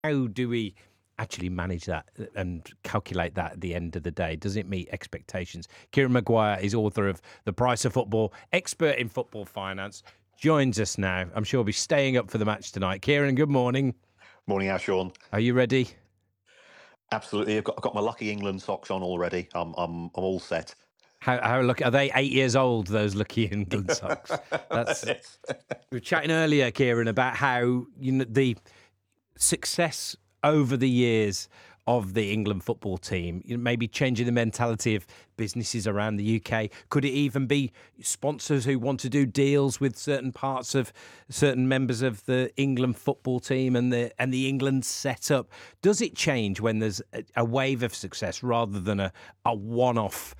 How do we actually manage that and calculate that at the end of the day? Does it meet expectations? Kieran Maguire is author of The Price of Football, expert in football finance, joins us now. I'm sure he'll be staying up for the match tonight. Kieran, good morning. Morning, Sean. Are you ready? Absolutely, I've got my lucky England socks on already. I'm all set. How lucky are they? 8 years old, those lucky England socks. That's Yes. We were chatting earlier, Kieran, about how the success over the years of the England football team, maybe changing the mentality of businesses around the UK. Could it even be sponsors who want to do deals with certain parts of certain members of the England football team and the England setup? Does it change when there's a wave of success rather than a one-off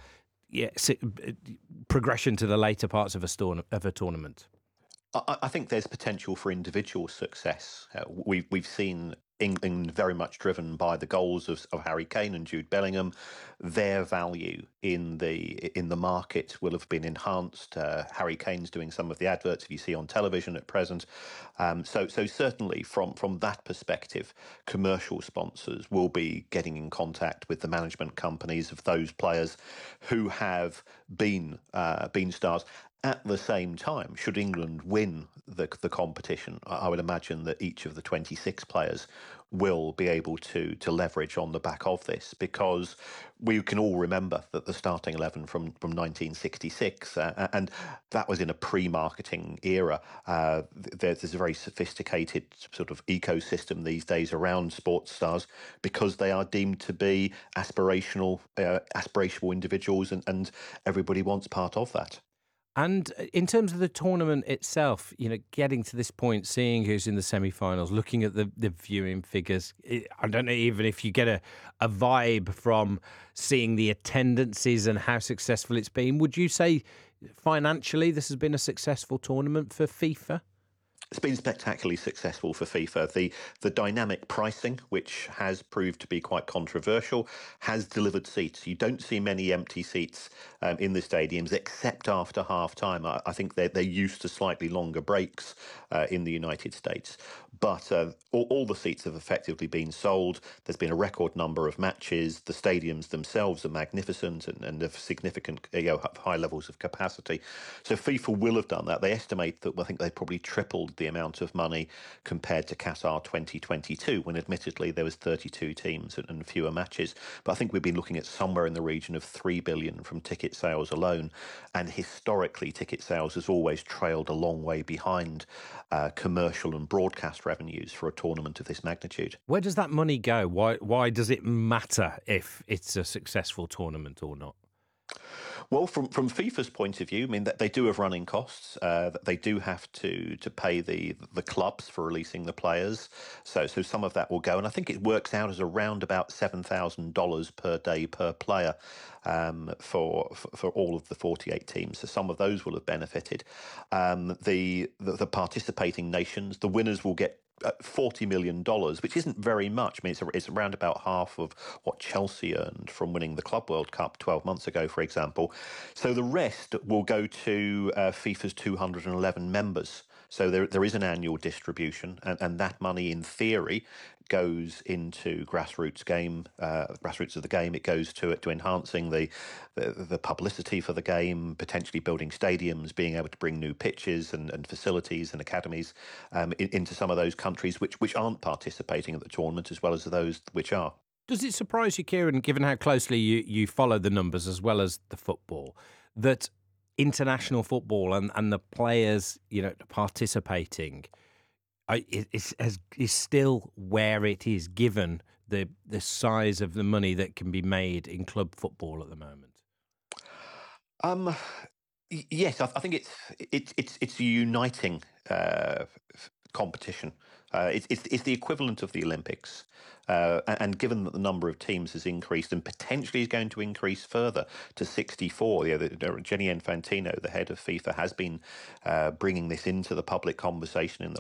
progression to the later parts of a tournament? I think there's potential for individual success. We've seen England very much driven by the goals of Harry Kane and Jude Bellingham. Their value in the market will have been enhanced. Harry Kane's doing some of the adverts you see on television at present. So certainly from that perspective, commercial sponsors will be getting in contact with the management companies of those players who have been stars. At the same time, should England win the competition, I would imagine that each of the 26 players will be able to leverage on the back of this, because we can all remember that the starting 11 from 1966, and that was in a pre-marketing era. There's a very sophisticated sort of ecosystem these days around sports stars, because they are deemed to be aspirational individuals, and everybody wants part of that. And in terms of the tournament itself, getting to this point, seeing who's in the semi-finals, looking at the viewing figures, I don't know even if you get a vibe from seeing the attendances and how successful it's been. Would you say financially this has been a successful tournament for FIFA? It's been spectacularly successful for FIFA. The dynamic pricing, which has proved to be quite controversial, has delivered seats. You don't see many empty seats in the stadiums, except after half time. I think they're used to slightly longer breaks in the United States. But all the seats have effectively been sold. There's been a record number of matches. The stadiums themselves are magnificent and of significant, have high levels of capacity. So FIFA will have done that. They estimate that, I think they probably tripled the amount of money compared to Qatar 2022, when admittedly there was 32 teams and fewer matches. But I think we've been looking at somewhere in the region of 3 billion from ticket sales alone. And historically, ticket sales has always trailed a long way behind commercial and broadcast revenues for a tournament of this magnitude. Where does that money go? Why does it matter if it's a successful tournament or not? Well, from FIFA's point of view, I mean, that they do have running costs. That they do have to pay the clubs for releasing the players. So some of that will go, and I think it works out as around about $7,000 per day per player for all of the 48 teams. So some of those will have benefited. The participating nations, the winners will get $40 million, which isn't very much. I mean, it's around about half of what Chelsea earned from winning the Club World Cup 12 months ago, for example. So the rest will go to FIFA's 211 members. So there is an annual distribution, and that money, in theory, goes into grassroots of the game. It goes to enhancing the publicity for the game, potentially building stadiums, being able to bring new pitches and facilities and academies into some of those countries which aren't participating at the tournament, as well as those which are. Does it surprise you, Kieran, given how closely you follow the numbers as well as the football, that international football and the players, participating is still where it is, given the size of the money that can be made in club football at the moment? Um, yes, I think it's a uniting competition. It's the equivalent of the Olympics, and given that the number of teams has increased and potentially is going to increase further to 64, Jenny Infantino, the head of FIFA, has been bringing this into the public conversation in